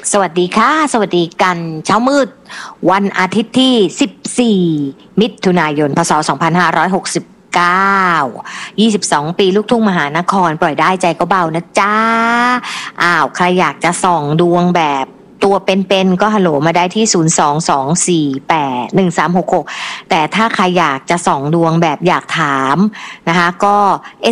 สวัสดีค่ะสวัสดีกันเช้ามืดวันอาทิตย์ที่14มิถุนายนพศ2569 22ปีลูกทุ่งมหานครปล่อยได้ใจก็เบานะจ๊ะใครอยากจะส่องดวงแบบตัวเป็นๆก็ฮัลโหลมาได้ที่02-248-1366แต่ถ้าใครอยากจะส่องดวงแบบอยากถามนะคะก็